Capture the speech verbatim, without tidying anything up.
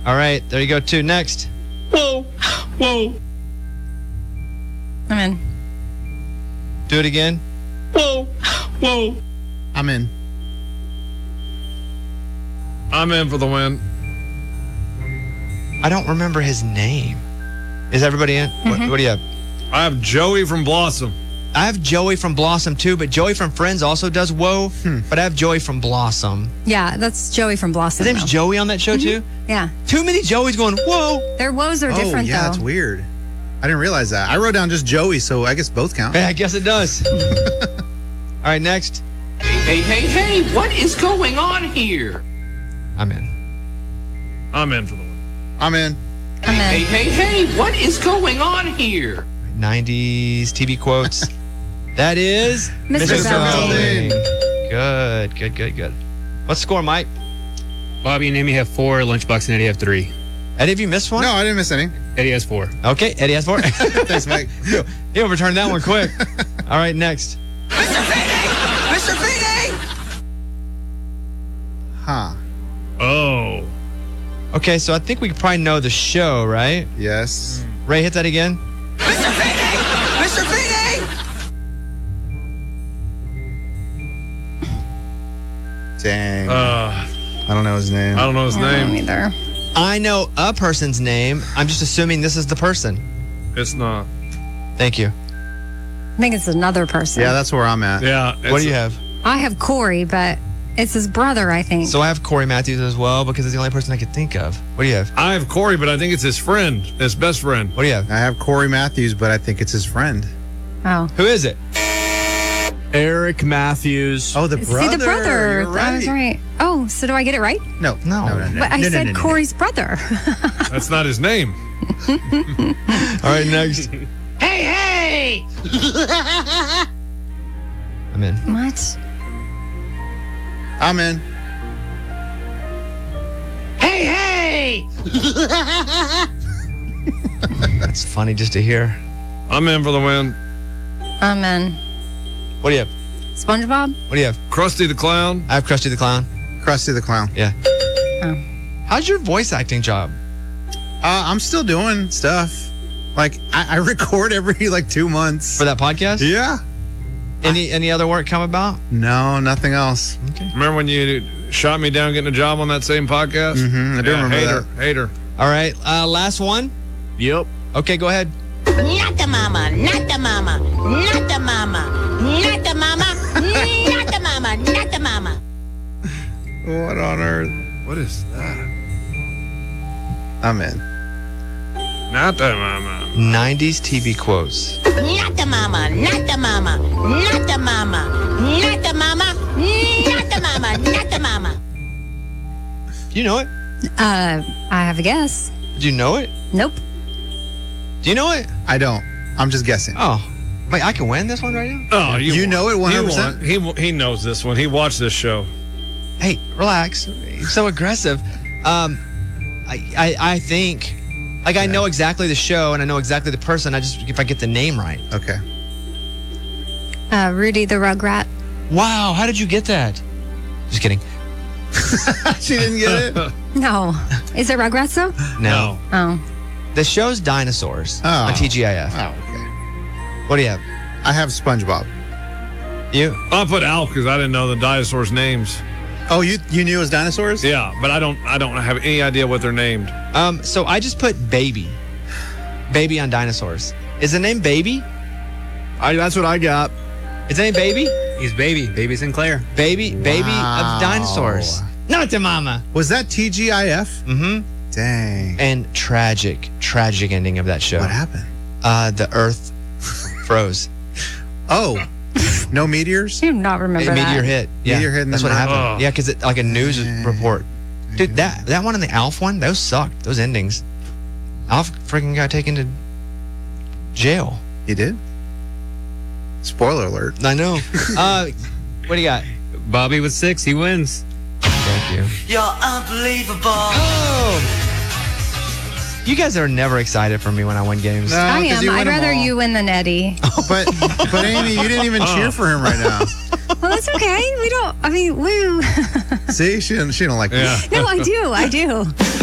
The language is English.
All right, there you go, two. Next. Whoa. Whoa. I'm in. Do it again. Whoa. Whoa. I'm in. I'm in for the win. I don't remember his name. Is everybody in? Mm-hmm. What, what do you have? I have Joey from Blossom. I have Joey from Blossom too, but Joey from Friends also does Whoa. Hmm. But I have Joey from Blossom. Yeah, that's Joey from Blossom. His name's though. Joey on that show too? Yeah. Too many Joeys going, whoa. Their woes are Oh, different, yeah, though. it's weird. I didn't realize that. I wrote down just Joey, so I guess both count. Yeah, I guess it does. All right, next. Hey, hey, hey, what is going on here? I'm in. I'm in for the win. I'm in. I'm in. Hey, hey, hey, what is going on here? nineties T V quotes. That is Mister Belding. Good, good, good, good. What's the score, Mike? Bobby and Amy have four. Lunchbox and Eddie have three. Eddie, have you missed one? No, I didn't miss any. Eddie has four. Okay, Eddie has four. Thanks, Mike. He overturned that one quick. All right, next. Mister Feeney! Mister Feeney! Huh. Oh. Okay, so I think we probably know the show, right? Yes. Ray, hit that again. Mister Feeney! Mister Feeney! Dang. Uh, I don't know his name. I don't know his I don't name. either. I know a person's name. I'm just assuming this is the person. It's not. Thank you. I think it's another person. Yeah, that's where I'm at. Yeah. What do you have? I have Corey, but it's his brother, I think. So I have Corey Matthews as well because it's the only person I could think of. What do you have? I have Corey, but I think it's his friend, his best friend. What do you have? I have Corey Matthews, but I think it's his friend. oh. Who is it? Eric Matthews. Oh, the brother. See, the brother. You're I was right. Oh, so do I get it right? No, No. no, no, no. But I No, no, said no, no, no. Corey's brother. That's not his name. All right, next. Hey, hey! I'm in. What? I'm in. Hey, hey! That's funny just to hear. I'm in for the win. I'm in. What do you have? SpongeBob? What do you have? Krusty the Clown. I have Krusty the Clown. Krusty the Clown. Yeah. Oh. How's your voice acting job? Uh, I'm still doing stuff. Like, I, I record every, like, two months. For that podcast? Yeah. Any any other work come about? No, nothing else. Remember when you shot me down getting a job on that same podcast? Mm-hmm. I do Yeah, remember hater, that. hater. All right, uh, last one. Yep. Okay, go ahead. Not the mama, not the mama, not the mama, not the mama, not the mama, not the mama. What on earth? What is that? I'm in. Not that mama. nineties T V quotes. Not the mama, not the mama, not the mama, not the mama, not the mama, not the mama. Do you know it? Uh, I have a guess. Do you know it? Nope. Do you know it? I don't. I'm just guessing. Oh, wait, I can win this one right now? Oh, you, You won. know it one hundred He percent? won. He w- he knows this one. He watched this show. Hey, relax. You're so aggressive. Um, I, I, I think, like, I know exactly the show and I know exactly the person. I just, if I get the name right. Okay. Uh, Rudy the Rugrat. Wow, how did you get that? Just kidding. She didn't get it? No. Is it Rugrats, though? No. Oh. The show's Dinosaurs Oh. on T G I F. Oh, okay. What do you have? I have SpongeBob. You? I put Alf because I didn't know the dinosaurs' names. Oh, you you knew it was dinosaurs? Yeah, but I don't I don't have any idea what they're named. Um, so I just put Baby. Baby on Dinosaurs. Is the name Baby? I, that's what I got. Is the name Baby? He's Baby. Baby Sinclair. Baby, Baby Wow. of Dinosaurs. Not the mama. Was that T G I F? Mm-hmm. Dang. And tragic, tragic ending of that show. What happened? Uh, the Earth froze. Oh, no meteors? I do not remember A that. meteor hit. Yeah, Meteor hit and that's then what what happened. happened? Yeah, because it like a news Dang. report. Dude, that that one and the Alf one, those sucked. Those endings. Alf freaking got taken to jail. He did? Spoiler alert. I know. uh, what do you got? Bobby with six. He wins. Thank you. You're unbelievable. Oh. You guys are never excited for me when I win games. No, I 'cause am. you win I'd 'em rather all. you win than Eddie. But, but Amy, you didn't even cheer for him right now. Well, that's okay. We don't, I mean, woo. See, she don't, she don't like Yeah. this. No, I do. I do.